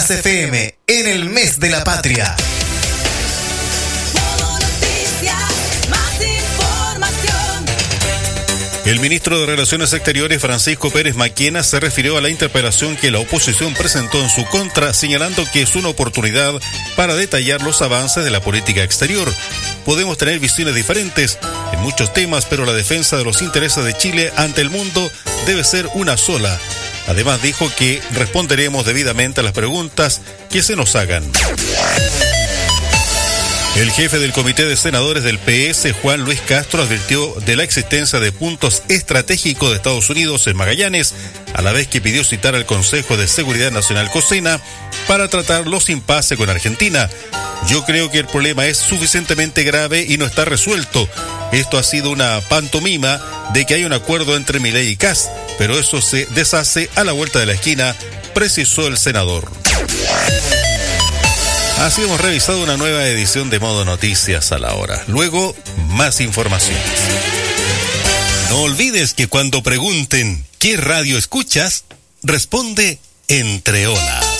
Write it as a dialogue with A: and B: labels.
A: Más FM en el mes de la patria.
B: El ministro de Relaciones Exteriores, Francisco Pérez Maquena, se refirió a la interpelación que la oposición presentó en su contra, señalando que es una oportunidad para detallar los avances de la política exterior. Podemos tener visiones diferentes en muchos temas, pero la defensa de los intereses de Chile ante el mundo debe ser una sola. Además, dijo que responderemos debidamente a las preguntas que se nos hagan. El jefe del Comité de Senadores del PS, Juan Luis Castro, advirtió de la existencia de puntos estratégicos de Estados Unidos en Magallanes, a la vez que pidió citar al Consejo de Seguridad Nacional COSENA para tratar los impases con Argentina. Yo creo que el problema es suficientemente grave y no está resuelto. Esto ha sido una pantomima de que hay un acuerdo entre Milei y Kast, pero eso se deshace a la vuelta de la esquina, precisó el senador. Así hemos revisado una nueva edición de Modo Noticias a la hora. Luego, más informaciones. No olvides que cuando pregunten ¿qué radio escuchas?, responde Entre Olas.